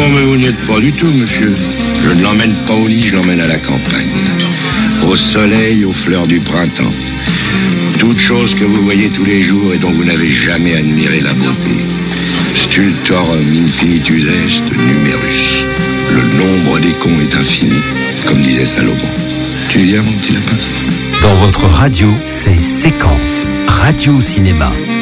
Non, mais vous n'y êtes pas du tout, monsieur. Je ne l'emmène pas au lit, je l'emmène à la campagne. Au soleil, aux fleurs du printemps. Toutes choses que vous voyez tous les jours et dont vous n'avez jamais admiré la beauté. Stultorum infinitus est numerus. Le nombre des cons est infini, comme disait Salomon. Tu viens, mon petit lapin ? Dans votre radio, c'est Séquence, Radio Cinéma.